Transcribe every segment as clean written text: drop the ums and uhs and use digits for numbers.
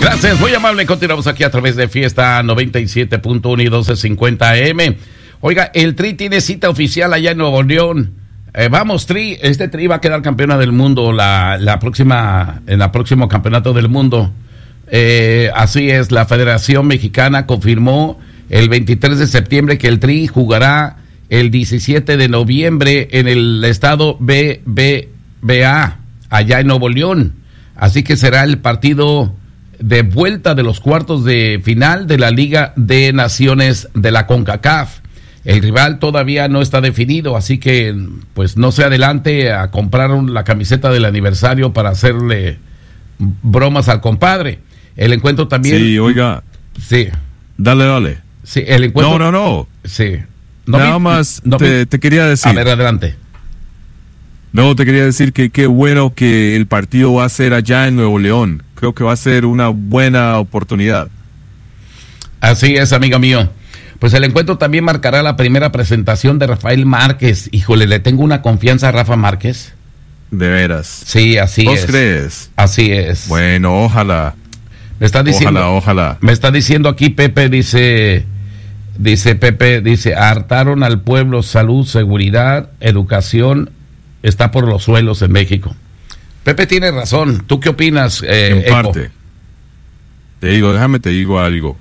Gracias, muy amable. Continuamos aquí a través de Fiesta 97.1 y 1250 AM. Oiga, el Tri tiene cita oficial allá en Nuevo León. Vamos, Tri. Este Tri va a quedar campeona del mundo en el próximo campeonato del mundo. Así es, la Federación Mexicana confirmó el 23 de septiembre que el Tri jugará el 17 de noviembre en el estado BBVA, allá en Nuevo León. Así que será el partido de vuelta de los cuartos de final de la Liga de Naciones de la CONCACAF. El rival todavía no está definido, así que pues no se adelante a comprar la camiseta del aniversario para hacerle bromas al compadre. El encuentro también... Sí, oiga. Sí. Dale. Sí, el encuentro... No. Sí. Nada más te quería decir... A ver, adelante. No, te quería decir que qué bueno que el partido va a ser allá en Nuevo León. Creo que va a ser una buena oportunidad. Así es, amigo mío. Pues el encuentro también marcará la primera presentación de Rafael Márquez. Híjole, le tengo una confianza a Rafa Márquez. De veras. Sí, así es. ¿Vos crees? Así es. Bueno, ojalá. Me está diciendo, ojalá. Me está diciendo aquí Pepe, dice Pepe, hartaron al pueblo, salud, seguridad, educación, está por los suelos en México. Pepe tiene razón. ¿Tú qué opinas, en parte. Te digo algo.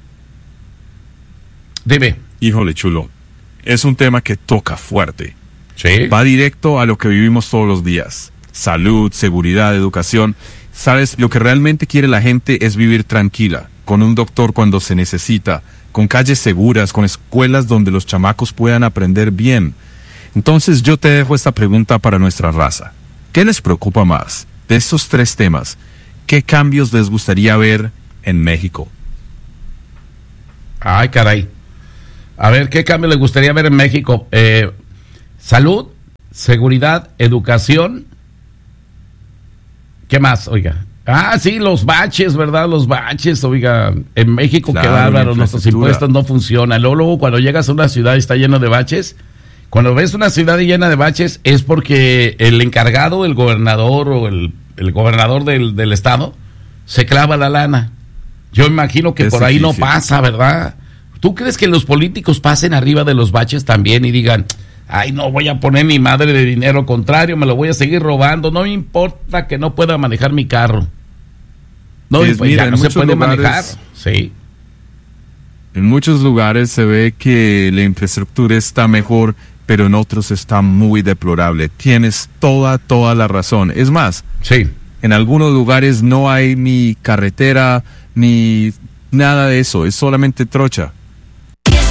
Dime. Híjole, chulo. Es un tema que toca fuerte. Sí. Va directo a lo que vivimos todos los días. Salud, seguridad, educación. ¿Sabes? Lo que realmente quiere la gente es vivir tranquila, con un doctor cuando se necesita, con calles seguras, con escuelas donde los chamacos puedan aprender bien. Entonces yo te dejo esta pregunta para nuestra raza. ¿Qué les preocupa más de estos tres temas? ¿Qué cambios les gustaría ver en México? Ay, caray. A ver, ¿qué cambios les gustaría ver en México? Salud, seguridad, educación. ¿Qué más? Oiga. Ah, sí, los baches, ¿verdad? Los baches, oiga. En México, claro, qué bárbaro, nuestros impuestos no funcionan. Luego, cuando llegas a una ciudad y está lleno de baches, cuando ves una ciudad llena de baches, es porque el encargado, el gobernador o el gobernador del estado, se clava la lana. Yo imagino que por ahí no pasa, ¿verdad? ¿Tú crees que los políticos pasen arriba de los baches también y digan, ay, no voy a poner mi madre de dinero, contrario, me lo voy a seguir robando, no me importa que no pueda manejar mi carro? No, pues mira, ya no se puede manejar. Sí. En muchos lugares se ve que la infraestructura está mejor, pero en otros está muy deplorable. Tienes toda la razón. Es más, sí, en algunos lugares no hay ni carretera, ni nada de eso, es solamente trocha.